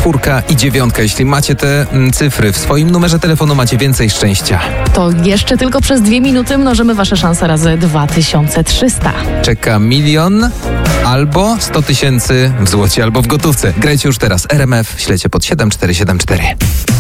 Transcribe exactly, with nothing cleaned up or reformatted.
czwórka i dziewiątka. Jeśli macie te mm, cyfry w swoim numerze telefonu, macie więcej szczęścia. To jeszcze tylko przez dwie minuty mnożymy wasze szanse razy dwa tysiące trzysta. Czeka milion albo sto tysięcy w złocie, albo w gotówce. Grajcie już teraz. R M F, śledźcie pod siedem cztery siedem cztery.